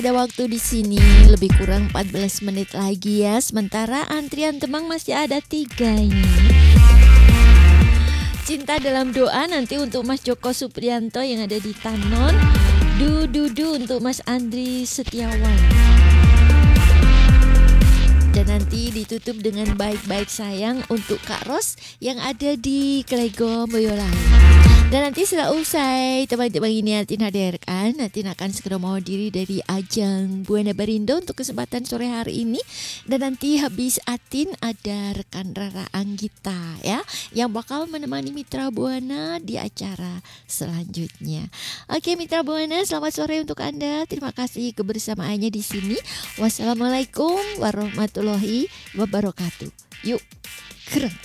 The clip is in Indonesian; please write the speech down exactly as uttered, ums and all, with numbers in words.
Ada waktu di sini lebih kurang empat belas menit lagi ya. Sementara antrian Temang masih ada tiga ini. Cinta dalam doa nanti untuk Mas Joko Supriyanto yang ada di Tanon. Du du du untuk Mas Andri Setiawan. Dan nanti ditutup dengan baik-baik sayang untuk Kak Ros yang ada di Klego Boyolali. Dan nanti setelah usai teman-teman ini nanti hadirkan, nanti akan segera mau diri dari ajang Buana Barindo untuk kesempatan sore hari ini. Dan nanti habis Atin ada rekan Rara Anggita ya, yang bakal menemani Mitra Buana di acara selanjutnya. Oke Mitra Buana, selamat sore untuk Anda. Terima kasih kebersamaannya di sini. Wassalamualaikum warahmatullahi wabarakatuh. Yuk, keren.